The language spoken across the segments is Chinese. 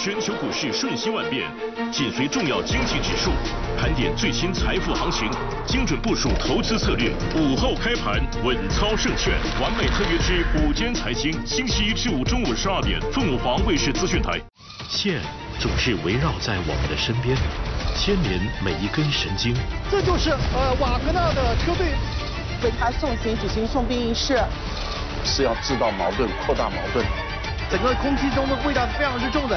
全球股市瞬息万变，紧随重要经济指数，盘点最新财富行情，精准部署投资策略。午后开盘，稳操胜券，完美特约之午间财经，星期1至5中午12点，凤凰卫视资讯台。线总是围绕在我们的身边，牵连每一根神经。 这就是瓦格纳的车队为他送行举行送殡仪式， 是要制造矛盾，扩大矛盾。 整个空气中的味道是非常之重的。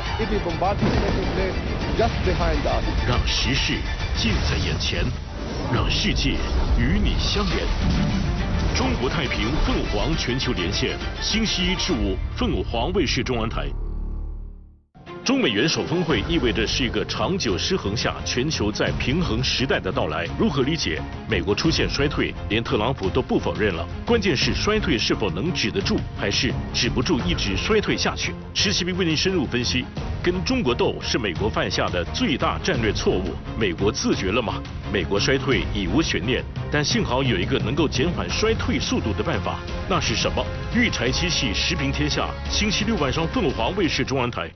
让时事近在眼前，让世界与你相连。中国太平凤凰全球连线，星期1至5，凤凰卫视中文台。中美元首峰会意味着是一个长久失衡下全球在平衡时代的到来。如何理解？美国出现衰退，连特朗普都不否认了。关键是衰退是否能止得住，还是止不住一直衰退下去？石奇斌为您深入分析。跟中国斗是美国犯下的最大战略错误。美国自觉了吗？美国衰退已无悬念，但幸好有一个能够减缓衰退速度的办法，那是什么？育才七系时评天下，星期6晚上凤凰卫视中文台。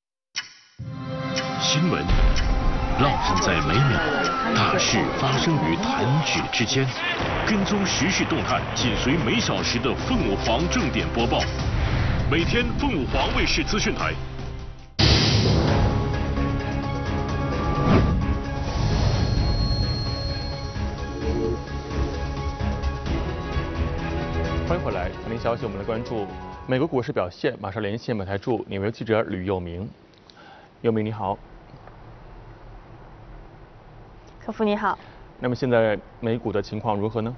新闻浪漫在每秒，大事发生于弹指之间。跟踪时事动态，紧随每小时的凤凰正点播报。每天凤凰卫视资讯台。 欢迎回来，财经消息我们来关注美国股市表现。马上连线本台驻纽约记者吕佑明。佑明你好。 客服你好。 那么现在美股的情况如何呢？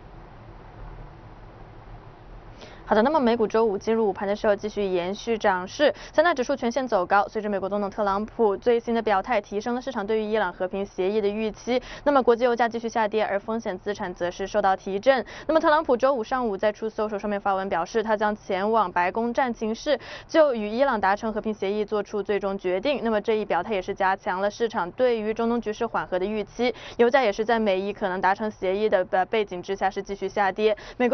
好的，那么美股周五进入午盘的时候继续延续涨势，三大指数全线走高。随着美国总统特朗普最新的表态，提升了市场对于伊朗和平协议的预期。那么国际油价继续下跌，而风险资产则是受到提振。那么特朗普周五上午在 Truth Social 上面发文表示，他将前往白宫战情室，就与伊朗达成和平协议做出最终决定。那么这一表态也是加强了市场对于中东局势缓和的预期。油价也是在美伊可能达成协议的背景之下是继续下跌。美国